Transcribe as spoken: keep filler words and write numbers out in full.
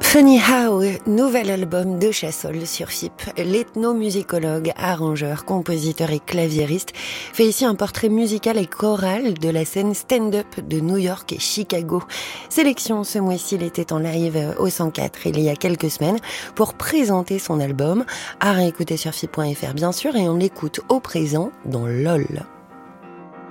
Funny How, nouvel album de Chassol sur F I P. L'ethnomusicologue, arrangeur, compositeur et claviériste fait ici un portrait musical et choral de la scène stand-up de New York et Chicago. Sélection ce mois-ci, il était en live au cent quatre il y a quelques semaines pour présenter son album, à réécouter sur F I P point F R bien sûr, et on l'écoute au présent dans LOL.